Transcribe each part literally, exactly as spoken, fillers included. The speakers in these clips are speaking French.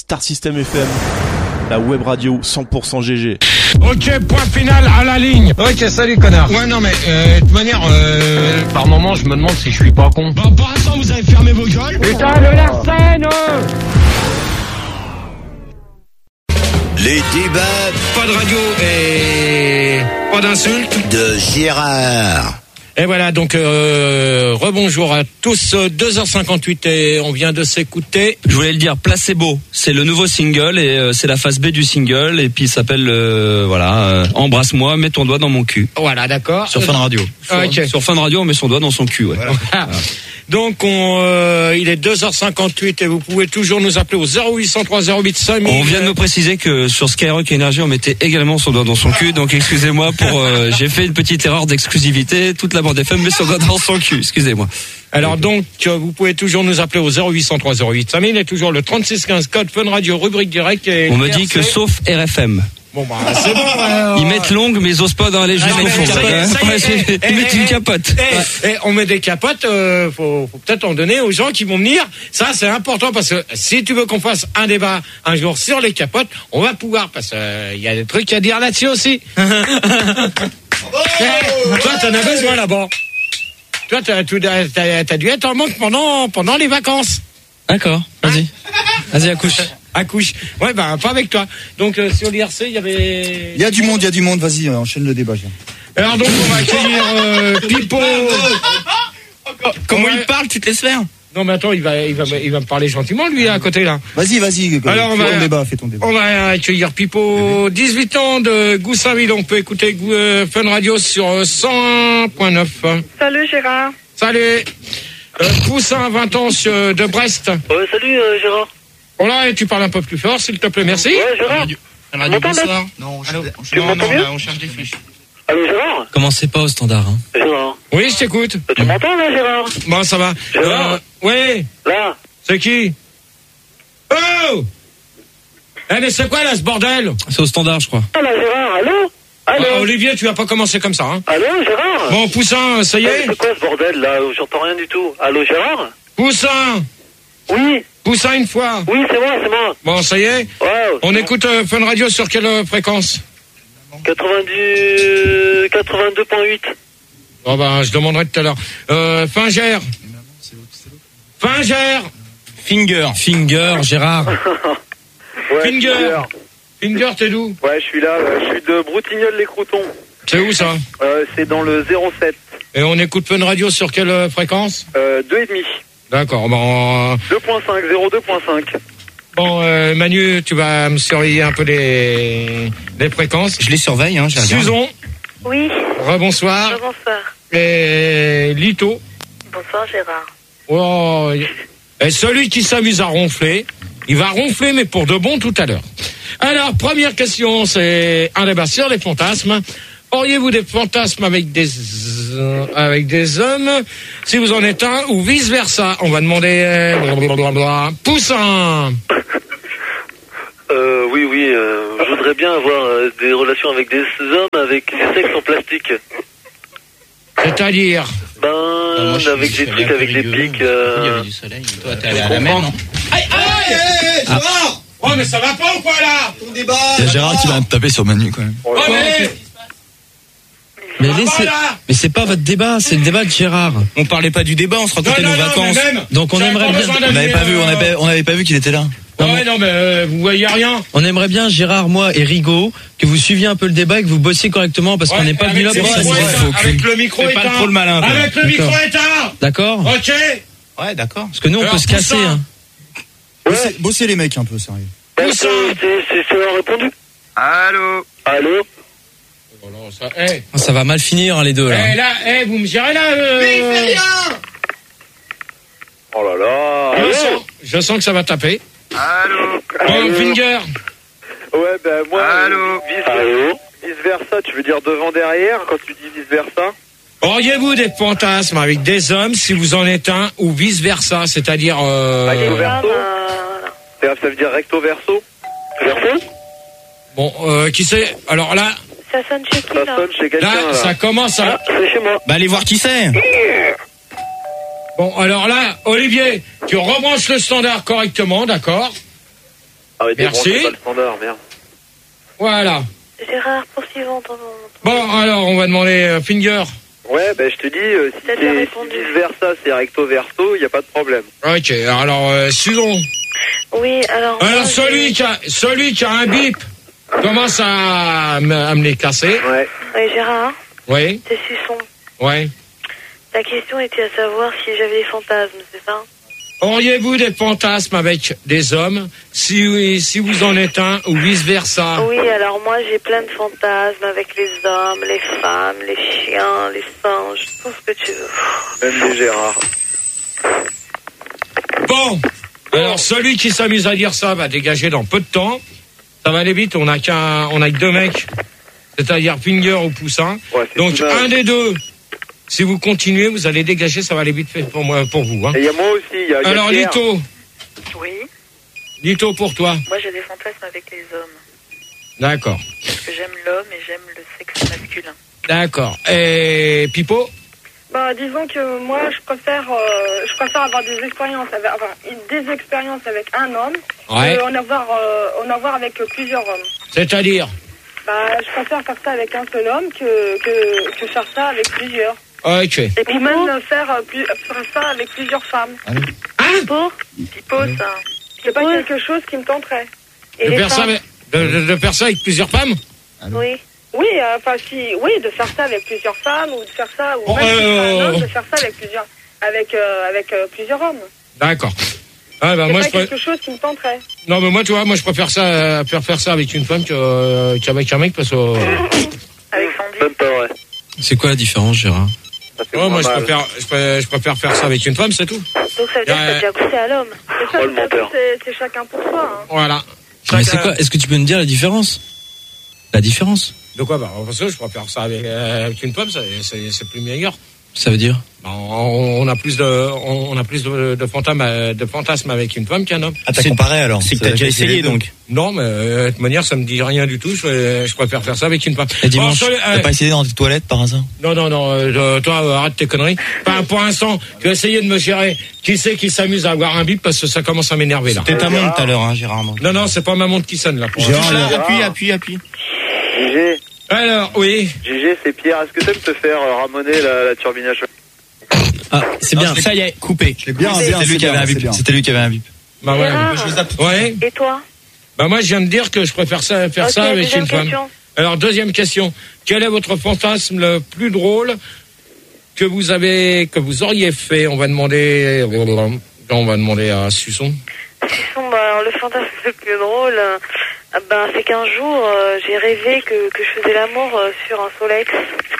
Star System F M, la web radio cent pour cent G G. Ok, point final à la ligne. Ok, salut connard. Ouais, non mais euh, de toute manière, euh, par moment, je me demande si je suis pas con. Bon, pour l'instant, vous avez fermé vos gueules. Putain, le Larsen, oh Les débats. Pas de radio et pas d'insultes. De Gérard. Et voilà, donc euh, rebonjour à tous, deux heures cinquante-huit et on vient de s'écouter. Je voulais le dire, Placebo, c'est le nouveau single et euh, c'est la phase B du single et puis il s'appelle, euh, voilà, euh, Embrasse-moi, mets ton doigt dans mon cul. Voilà, d'accord. Sur Fun Radio. Sur, Okay. sur Fun Radio, on met son doigt dans son cul, ouais. Voilà. Voilà. Donc on, euh, il est deux heures cinquante-huit et vous pouvez toujours nous appeler au zéro huit cent trois zéro huit cinq mille. On vient de me préciser que sur Skyrock Énergie, on mettait également son doigt dans son cul, donc excusez-moi pour, euh, j'ai fait une petite erreur d'exclusivité, toute la bande F M met son doigt dans son cul, excusez-moi. Alors donc, vous pouvez toujours nous appeler au zéro huit cent trois zéro huit cinq mille et toujours le trente-six quinze code Fun Radio, rubrique direct. Et on me dit que sauf R F M. Bon bah c'est bon. Alors... Ils mettent longue mais ils osent pas aller jusqu'au ah, fond. Ça y est, ça y est, Ils eh, mettent eh, une capote. Eh, eh, on met des capotes, euh, faut, faut peut-être en donner aux gens qui vont venir. Ça c'est important parce que si tu veux qu'on fasse un débat un jour sur les capotes, on va pouvoir parce qu'il euh, y a des trucs à dire là-dessus aussi. Oh eh, toi t'en as besoin là-bas. Toi t'as, t'as, t'as, t'as dû être en manque pendant, pendant les vacances. D'accord, vas-y. Vas-y, accouche. Accouche. Ouais, bah, pas avec toi. Donc, euh, sur l'I R C, il y avait... Il y a du monde, il y a du monde. Vas-y, euh, enchaîne le débat. Alors, donc, on va accueillir euh, Pipo. Comment ouais. il parle, tu te laisses faire? Non, mais attends, il va, il va, il va me parler gentiment, lui, à côté, là. Vas-y, vas-y. Alors, on fais va, ton débat, fais ton débat. On va accueillir Pipo, dix-huit ans de Goussainville. On peut écouter euh, Fun Radio sur cent un point neuf. Salut, Gérard. Salut. Euh, Poussin, vingt ans sur, de Brest. Ouais, salut, euh, Gérard. Oh là, et tu parles un peu plus fort, s'il te plaît, merci. Ouais, Gérard. Un radio, bonsoir. Non, on cherche, on tu non, m'entends non, mieux on cherche des fiches. Allô, Gérard. Commencez pas au standard, hein. Gérard. Oui, je t'écoute. Tu m'entends, là, Gérard? Bon, ça va. Gérard. Euh, oui. Là. C'est qui? Oh! Eh, mais c'est quoi, là, ce bordel? C'est au standard, je crois. Ah, là, Gérard, allô? Allô? Ah, Olivier, tu vas pas commencer comme ça, hein? Allô, Gérard? Bon, Poussin, ça y Eh, est? c'est quoi ce bordel, là? J'entends rien du tout. Allô, Gérard? Poussin! Oui. Poussin une fois. Oui, c'est moi, c'est moi. Bon, ça y est? Ouais. On écoute euh, Fun Radio sur quelle euh, fréquence? quatre-vingt-dix... quatre-vingt-deux point huit. Oh, ben, je demanderai tout à l'heure. Euh, Fingère. Fingère. Finger. Finger, Gérard. Ouais, Finger. Finger, t'es d'où? Ouais, je suis là, euh, je suis de Broutignoles-les-Croutons. C'est où, ça? Euh, c'est dans le zéro sept. Et on écoute Fun Radio sur quelle euh, fréquence? Euh, deux virgule cinq. D'accord, bon... Euh... deux point cinq, zéro deux point cinq. Bon, euh, Manu, tu vas me surveiller un peu les, les fréquences. Je les surveille, hein, j'ai Susan. Oui. Rebonsoir. Bonsoir. Et Lito. Bonsoir, Gérard. Oh, et celui qui s'amuse à ronfler, il va ronfler, mais pour de bon tout à l'heure. Alors, première question, c'est un débat sur les fantasmes. Auriez-vous des fantasmes avec des euh, avec des hommes, si vous en êtes un, ou vice versa? On va demander euh, Poussin. Euh, oui, oui, euh, je voudrais bien avoir euh, des relations avec des hommes avec des sexes en plastique. C'est-à-dire? Ben, euh, avec des trucs, avec des pics. Euh... Il y avait du soleil. Toi, t'es allé à la mer, non? Aïe, aïe, aïe, Ah. Gérard. Oh, mais ça va pas ou quoi, là? Ton débat. Il y a Gérard qui va me taper sur Manu, quand même. Oh, mais... Mais, Ah, laissez... voilà. mais c'est pas votre débat, c'est le débat de Gérard. On parlait pas du débat, on se racontait Non, nos non, non, vacances. mais même, Donc on j'avais aimerait pas bien. besoin On d'aller, n'avait pas vu, on euh, avait, on avait pas vu qu'il était là. Non, ouais, non, mais euh, vous voyez rien. On aimerait bien, Gérard, moi et Rigaud, que vous suiviez un peu le débat et que vous bossiez correctement parce Ouais, qu'on n'est pas venu là avec pour le ça. micro éteint, avec le micro Fais pas éteint. trop le malin, toi. Avec le D'accord. micro éteint. D'accord. Ok. Ouais, d'accord. Parce que nous, on Alors, peut se casser. Poussin. Hein. Bossez, bossez les mecs un peu, sérieux. Ben, Poussin. c'est, c'est, c'est leur répondu. Allô? Allô? Oh non, ça, hey. Ça va mal finir, hein, les deux, là. Eh, là, eh, vous me gérez là. Euh... Mais il fait rien. Oh là là. Je Allô? sens, je sens que ça va taper. Allô? Bon, Finger. Ouais, ben moi, Allô? Vice, Allô? Vice versa, tu veux dire devant derrière quand tu dis vice versa? Auriez-vous des fantasmes avec des hommes si vous en êtes un ou vice versa, c'est-à-dire euh... Recto verso? Ça ça veut dire recto verso? Verso? Bon, euh, qui c'est? Alors là, Ça sonne chez qui, Ça là? sonne chez quelqu'un, là, là. ça commence à. Ah, c'est chez moi. Bah, allez voir qui c'est. Bon, alors là, Olivier, tu rebranches le standard correctement, d'accord? Ah, ouais, Merci. Merci. Pas le standard, merde. Voilà. Gérard, poursuivons ton... Bon, alors, on va demander euh, Finger. Ouais, ben je te dis, euh, si T'as c'est bien si répondu. vice versa, c'est recto verso, il y a pas de problème. Ok, alors, euh, Susan. Oui, alors... Alors, moi, celui j'ai- qui a, celui qui a un bip commence à, me- à me les casser. Ouais. Oui, Gérard, Oui, c'est Suçon. oui. Ta question était à savoir si j'avais des fantasmes, c'est ça? Auriez-vous des fantasmes avec des hommes, si oui, si vous en êtes un, ou vice-versa? Oui, alors moi j'ai plein de fantasmes avec les hommes, les femmes, les chiens, les singes, tout ce que tu veux. Même des Gérard. Bon, alors celui qui s'amuse à dire ça va dégager dans peu de temps. Ça va aller vite, on a qu'un, on a que deux mecs, c'est-à-dire Finger ou Poussin. Ouais, c'est Donc tout mal. un des deux, si vous continuez, vous allez dégager, ça va aller vite fait pour moi, pour vous. Hein. Et il y a moi aussi, il y a, il y a Alors Pierre. Lito, Oui, Lito pour toi. moi j'ai des fantasmes avec les hommes. D'accord, Parce que j'aime l'homme et j'aime le sexe masculin. d'accord. Et Pipo? Bah, disons que moi, je préfère, euh, je préfère avoir des expériences, avec, avoir des expériences avec un homme, Ouais. que en avoir, euh, en avoir avec plusieurs hommes. C'est-à-dire? Bah, je préfère faire ça avec un seul homme que, que, que faire ça avec plusieurs. Ok. Et Ou même faire, euh, plus, faire ça avec plusieurs femmes. Pipo Pipo, ça. C'est pas quelque chose qui me tenterait. Et De les faire, ça femmes- avec, de, de- de faire ça avec plusieurs femmes? Oui. Oui, euh, enfin si, oui, de faire ça avec plusieurs femmes ou de faire ça, ou Oh, même si c'est euh, un homme, de faire ça avec plusieurs, avec, euh, avec euh, plusieurs hommes. D'accord. Ah, bah, c'est moi, pas je pré- quelque chose qui me tenterait. Non, mais moi, tu vois, moi, je préfère ça, euh, faire faire ça avec une femme que, euh, qu'avec un mec parce que. euh, Avec Sandy. Même pas vrai. C'est quoi la différence, Gérard? Ça fait ouais, moins moi, je mal. préfère, je préfère, je préfère faire ça avec une femme, c'est tout. Donc ça veut dire que Euh, t'as déjà couché à l'homme. C'est ça, Oh, le menteur. c'est- c'est chacun pour soi. Hein. Voilà. Mais Chacun- c'est quoi? Est-ce que tu peux me dire la différence? La différence? De quoi? Bah, parce que je préfère ça avec, euh, avec une femme, c'est, c'est, c'est plus meilleur. Ça veut dire? Bah, on, on a plus de, on, on a plus de, de fantasmes, euh, de fantasmes avec une femme qu'un homme. Ah, t'as comparé alors? C'est que t'as déjà essayé donc. Non, mais euh, de toute manière, ça me dit rien du tout. Je, je préfère faire ça avec une femme. Et dimanche, Bon, T'as euh, pas essayé dans tes toilettes par hasard? Non, non, non, euh, toi, euh, arrête tes conneries. Enfin, pour l'instant, je vais essayer de me gérer. Qui c'est qui s'amuse à avoir un bip parce que ça commence à m'énerver là. C'était ta montre tout à l'heure, hein, Gérard. donc. Non, non, c'est pas ma montre qui sonne là. Pour Gérard, l'instant. là, appuie, appuie, appuie. Gégé, Alors, oui. Gégé, c'est Pierre. Est-ce que t'aimes te faire euh, ramoner la, la turbine à choc? Ah, c'est bien, ça y est, coupé. Bien, bien, C'était c'est lui qui bien, avait un c'est bip. bien. C'était lui qui avait un bip. Bah ouais. Gérard, Ouais. et toi? Bah moi, je viens de dire que je préfère ça, faire Ok, ça avec deuxième une femme. question. Alors, deuxième question. Quel est votre fantasme le plus drôle que vous avez, que vous auriez fait? On va demander, on va demander à Suçon. Bon, bah, alors, le fantasme le plus drôle, euh, ben, c'est qu'un jour, euh, j'ai rêvé que, que je faisais l'amour euh, sur un Solex.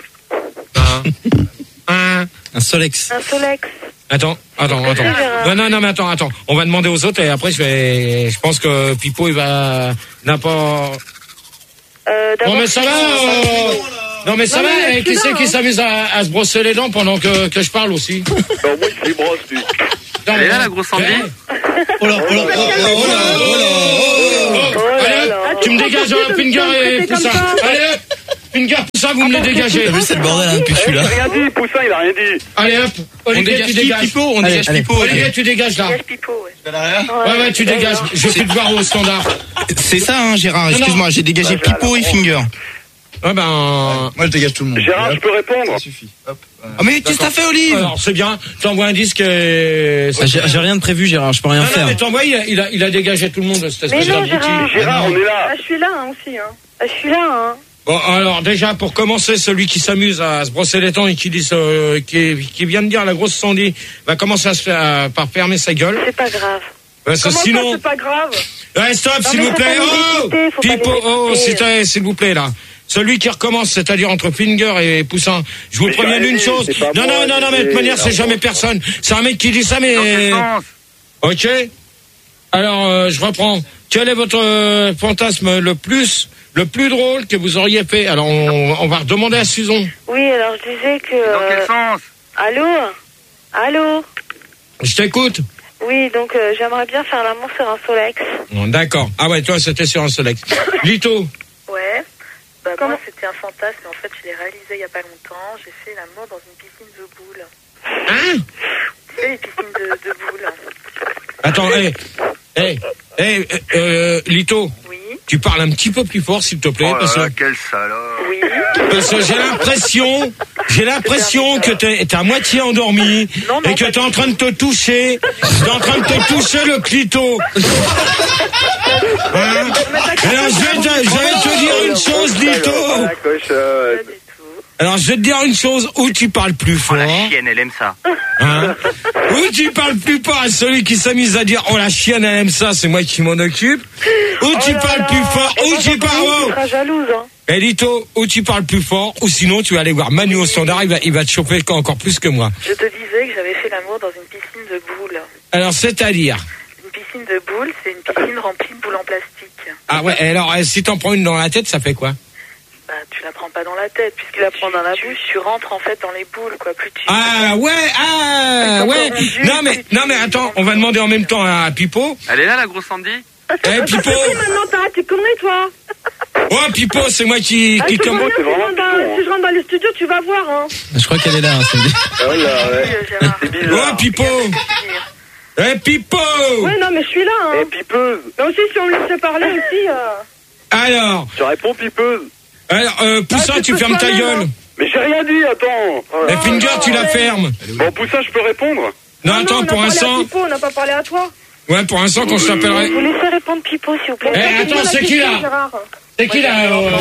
Un, un. Un Solex. Un Solex. Attends, attends, attends. Gérard. Non, non, non, mais attends, attends. On va demander aux autres et après je vais, je pense que Pipo il va n'importe. Euh, Bon, d'abord, mais ça va. c'est- euh, Non, mais ça Non, va. mais eh, je suis Qui c'est là, qui hein. s'amuse à, à se brosser les dents pendant que, que je parle aussi? Non, moi, il se brosse, lui. Elle est là, la grosse Sandy. Oh là, oh là, oh là, oh là, oh là, oh là. Oh là Allez, là. tu me dégages Arrêtez un de me Finger et traiter comme Poussin. ça. Allez, hop. Finger, Poussin, vous me les dégagez. T'as vu cette bordel un peu Eh, celui-là? j'ai rien dit, Poussin, il a rien dit. Allez, hop. Olivier, tu dégages. Pipo, on Allez, dégage allez. Pipo. Olivier, tu dégages là. Dégage Pipo, ouais. Ouais, ouais, tu dégages. Je vais plus te voir au standard. C'est ça, hein, Gérard, Non, excuse-moi, j'ai dégagé Ouais, Pipo et Finger. Ouais, ben. Moi je dégage tout le monde. Gérard, je peux répondre? Ça suffit. Hop. Oh, mais qu'est-ce que t'as fait, Olive? Alors, c'est bien. T'envoies un disque et. Ah, J'ai j'ai rien de prévu, Gérard, je peux rien Non, non, faire. mais t'envoies, il a, il a, il a dégagé tout le monde, cette Mais espèce non, d'abruti. Gérard. Gérard, on est là. Ah, je suis là hein, aussi. Hein. Ah, je suis là, hein. Bon, alors, déjà, pour commencer, celui qui s'amuse à se brosser les dents et qui dit, euh, qui, qui vient de dire la grosse Sandy, va commencer à se faire, à- par fermer sa gueule. C'est pas grave. Parce que Comment sinon. ça, c'est pas grave? Ouais, stop, Non, s'il mais vous faut plaît. pas les Oh! écouter, faut pas Pipo, les oh, écouter. s'il te- s'il vous plaît, là. Celui qui recommence, c'est-à-dire entre Finger et Poussin. Je vous Mais préviens j'ai d'une dit, chose. c'est pas Non, moi, non, non, non, c'est- mais de toute manière, c'est jamais personne. C'est un mec qui dit ça, mais. Ok? Alors, euh, je reprends. Quel est votre euh, fantasme le plus, le plus drôle que vous auriez fait? Alors, on, on va redemander à Susan. Oui, alors je disais que... euh, sens? Allô? Allô? Je t'écoute. Oui, donc euh, j'aimerais bien faire l'amour sur un Solex. Bon, d'accord. Ah ouais, toi, c'était sur un Solex. Lito. Ouais. Bah, Comment moi, c'était un fantasme, mais en fait, je l'ai réalisé il y a pas longtemps. J'ai fait l'amour dans une piscine de boules. Hein? Tu sais, les piscines de, de boules. Attends, hé. Hé. Eh, euh, Lito. Oui. Tu parles un petit peu plus fort, s'il te plaît. Oh là parce là, que... quel salope. Oui. Parce que j'ai l'impression, j'ai l'impression que t'es, t'es à moitié endormi Non, non, et que t'es en train de te toucher, t'es en train de te toucher le clito. Hein? Alors je vais, te, je vais te dire une chose, Lito. La cochonne. Alors je vais te dire une chose, où tu parles plus fort. Oh, la chienne, elle aime ça. Hein? Ou tu parles plus fort à celui qui s'amuse à dire oh la chienne elle aime ça, c'est moi qui m'en occupe. Ou tu là parles là. plus fort, Et ou moi, tu j'entends parles une qui haut. sera jalouse, hein. Eh Lito, ou tu parles plus fort, ou sinon tu vas aller voir Manu au standard, il va, il va te chauffer encore plus que moi. Je te disais que j'avais fait l'amour dans une piscine de boules. Alors c'est-à-dire Une piscine de boules, c'est une piscine remplie de boules en plastique. ah ouais, et alors eh, si t'en prends une dans la tête, ça fait quoi? Bah, tu la prends pas dans la tête, puisque la prends dans la bouche, tu rentres en fait dans les boules, quoi. Plus tu... Ah ouais, ah ouais. Non mais, non mais attends, on va demander en même temps à Pipo. Elle est là, la grosse Sandy? Eh Pipo. Maintenant, t'arrêtes tes conneries, toi. Oh Pipo, c'est moi qui, Ah, qui tu comme... vois bien, si, je rentre dans, si je rentre dans le studio, tu vas voir, hein. Je crois qu'elle est là, hein, Sandy. Oh là, ouais. C'est bizarre. Oh Pipo. Eh Pipo. Ouais, non, mais je suis là, hein. Eh, pipeuse. Mais aussi, si on me laissait parler aussi, euh... Alors, Tu réponds pipeuse. alors euh, Poussin, Ah, tu peux fermes ta toi-même, gueule. hein. Mais j'ai rien dit, attends. Oh là. Et Finger, tu la fermes. Bon, Poussin, je peux répondre? Non, Ah attends, on a pour parlé à l'instant. Pipo, on n'a pas parlé à toi. Ouais, pour l'instant, qu'on se t'appellerait. Vous laissez répondre Pipo, s'il vous plaît. Eh, attends, c'est qui là? Gérard. C'est qui là euh,